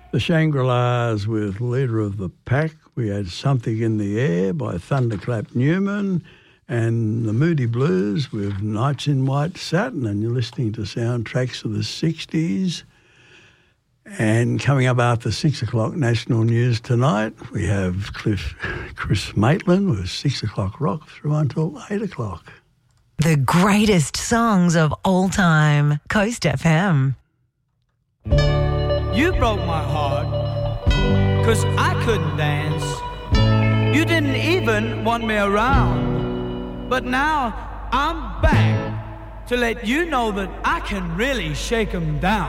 The Shangri-Las with Leader of the Pack. We had Something in the Air by Thunderclap Newman, and the Moody Blues with Nights in White Satin, and you're listening to Soundtracks of the 60s. And coming up after 6 o'clock national news tonight, we have Chris Maitland with 6 o'clock rock through until 8 o'clock. The greatest songs of all time. Coast FM. You broke my heart, 'cause I couldn't dance. You didn't even want me around. But now I'm back to let you know that I can really shake 'em down.